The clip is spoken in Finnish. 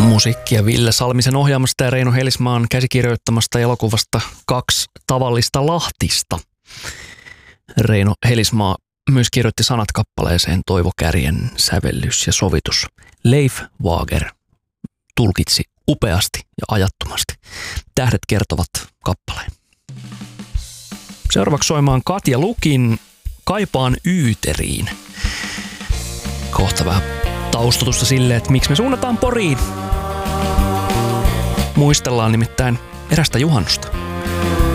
Musiikkia Ville Salmisen ohjaamasta ja Reino Helismaan käsikirjoittamasta elokuvasta Kaksi tavallista Lahtista. Reino Helismaa myös kirjoitti sanat kappaleeseen, Toivo Kärjen sävellys ja sovitus. Leif Wager tulkitsi upeasti ja ajattomasti. Tähdet kertovat kappaleen. Seuraavaksi soimaan Katja Lukin Kaipaan Yyteriin. Kohta vähän taustotusta sille, että miksi me suunnataan Poriin. Muistellaan nimittäin erästä juhannusta.